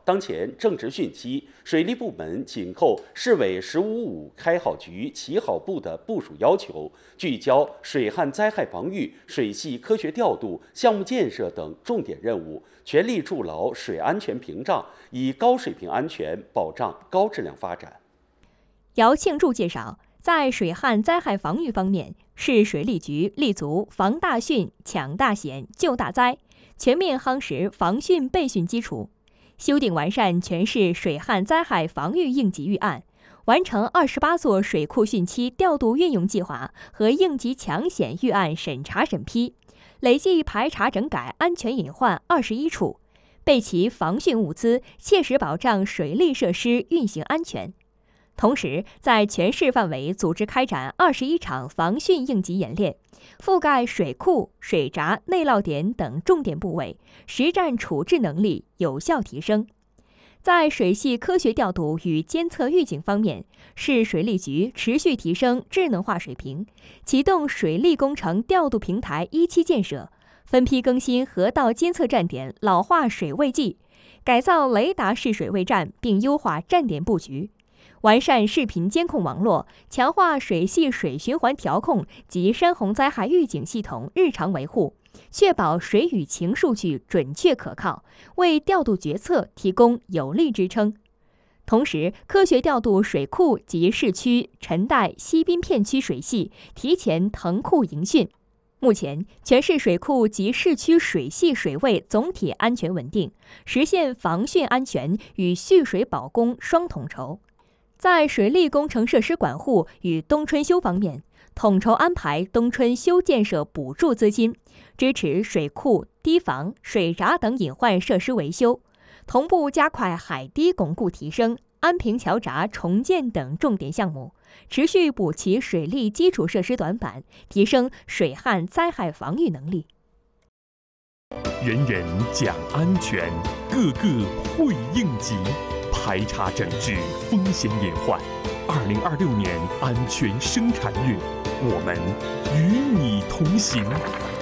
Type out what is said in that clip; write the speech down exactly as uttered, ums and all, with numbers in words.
当前正值汛期，水利部门紧扣市委“十五五”开好局、起好步的部署要求，聚焦水旱灾害防御、水系科学调度、项目建设等重点任务，全力筑牢水安全屏障，以高水平安全保障高质量发展。 姚庆柱介绍，在水旱灾害防御方面，市水利局立足防大汛、抢大险、救大灾，全面夯实防汛备汛基础，修订完善全市水旱灾害防御应急预案，完成二十八座水库汛期调度运用计划和应急抢险预案审查审批，累计排查整改安全隐患二十一处，备齐防汛物资，切实保障水利设施运行安全。同时，在全市范围组织开展二十一场防汛应急演练，覆盖水库、水闸、内涝点等重点部位，实战处置能力有效提升。在水系科学调度与监测预警方面，市水利局持续提升智能化水平，启动水利工程调度平台一期建设，分批更新河道监测站点老化水位计，改造雷达式水位站，并优化站点布局。完善视频监控网络，强化水系水循环调控及山洪灾害预警系统日常维护，确保水雨情数据准确可靠，为调度决策提供有力支撑。同时，科学调度水库及市区陈代、西滨片区水系，提前腾库迎汛。目前，全市水库及市区水系水位总体安全稳定，实现防汛安全与蓄水保供双统筹。在水利工程设施管护与冬春修方面，统筹安排冬春修建设补助资金，支持水库、堤防、水闸等隐患设施维修，同步加快海堤巩固提升、安平桥闸重建等重点项目，持续补齐水利基础设施短板，提升水旱灾害防御能力。 人人讲安全，个个会应急。排查整治风险隐患，二零二六年安全生产月，我们与你同行。